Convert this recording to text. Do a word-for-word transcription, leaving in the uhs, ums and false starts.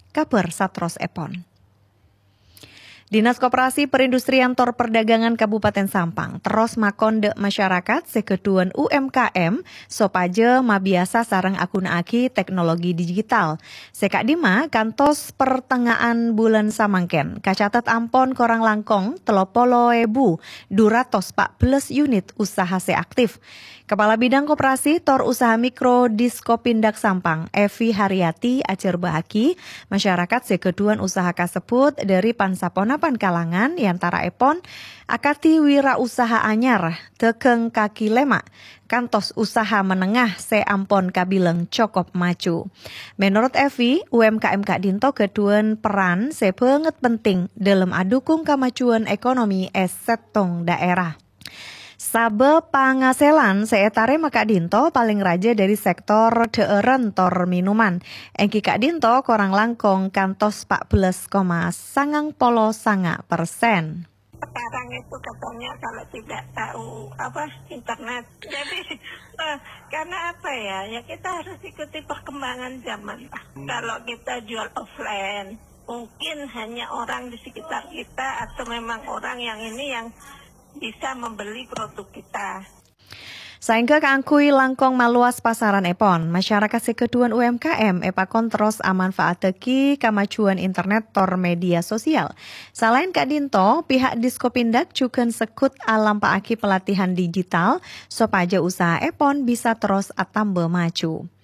Kabar Satros Epon. Dinas Koperasi Perindustrian Tor Perdagangan Kabupaten Sampang terus makonde masyarakat sekeduan U M K M sopaje mabiasa sareng akuna-aki teknologi digital. Sekak dima kantos pertengahan bulan samangken kacatat ampon korang langkong telopolo ebu duratos pak belas unit usaha seaktif. Kepala Bidang Koperasi Tor Usaha Mikro Diskopindak Sampang, Evi Haryati acer bahaki masyarakat sekeduan usaha kasebut dari pansaponapan kalangan yantara epon akati wira usaha anyar tekeng kaki lema kantos usaha menengah se ampon kabileng cokop maju. Menurut Evi, U M K M Kak Dinto keduan peran se banget penting dalam adukung kemajuan ekonomi esetong daerah. Sabe pangaselan seetare Kak Dinto paling raja dari sektor deeren tor minuman. Engki Kak Dinto korang langkong kantos empat belas koma sangang polo sanga persen. Sekarang itu katanya kalau tidak tahu apa internet, jadi eh, karena apa ya, ya kita harus ikuti perkembangan zaman lah. Kalau kita jual offline, mungkin hanya orang di sekitar kita atau memang orang yang ini yang bisa membeli produk kita. Saingga keangkui langkong maluas pasaran epon, masyarakat sekeduan U M K M epakon terus amanfaateki kemajuan internet tor media sosial. Selain Kak Dinto, pihak Diskopindak juga sekut alam paaki pelatihan digital, sopaja usaha epon bisa terus atambe maju.